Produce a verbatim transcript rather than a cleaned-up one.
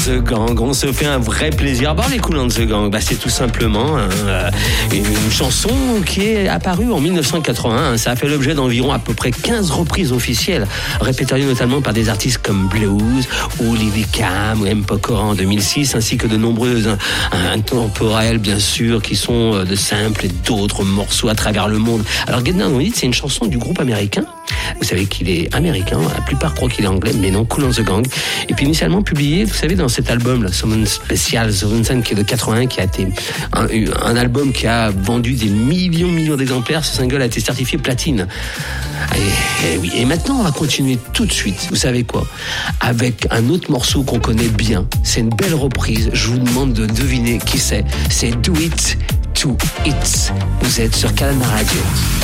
The Gang, on se fait un vrai plaisir. Bon, les Kool and the Gang, bah, c'est tout simplement hein, une, une chanson qui est apparue en dix-neuf cent quatre-vingt-un. Ça a fait l'objet d'environ à peu près quinze reprises officielles, répertoriées notamment par des artistes comme Blues, ou Livy Cam, ou M. Pokora en deux mille six, ainsi que de nombreuses intemporels, bien sûr, qui sont de simples et d'autres morceaux à travers le monde. Alors, Get Down On It, c'est une chanson du groupe américain. Vous savez qu'il est américain, la plupart croient qu'il est anglais, mais non, Kool and the Gang. Et puis initialement publié, vous savez, dans cet album, là, Someone Special, Someone qui est de quatre-vingt-un, qui a été un, un album qui a vendu des millions, millions d'exemplaires. Ce single a été certifié platine. Et, et oui. Et maintenant, on va continuer tout de suite. Vous savez quoi? Avec un autre morceau qu'on connaît bien. C'est une belle reprise. Je vous demande de deviner qui c'est. C'est Do It To It. Vous êtes sur Calama Radio.